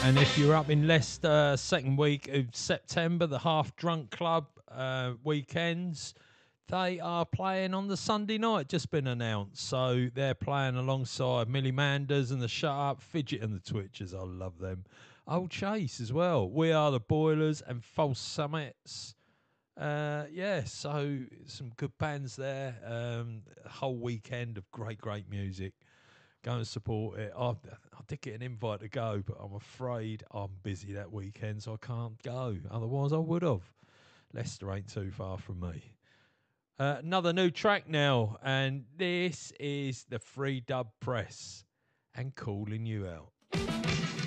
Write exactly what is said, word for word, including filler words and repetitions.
And if you're up in Leicester, second week of September, the Half Drunk Club uh, weekends, they are playing on the Sunday night, just been announced. So they're playing alongside Millie Manders and the Shut Up, Fidget and the Twitchers. I love them. Old Chase as well. We Are the Boilers and False Summits. Uh, yeah, so some good bands there. Um, a whole weekend of great, great music. Go and support it. I, I did get an invite to go, but I'm afraid I'm busy that weekend, so I can't go. Otherwise, I would have. Leicester ain't too far from me. Uh, another new track now, and this is the Free Dub Press and Calling You Out.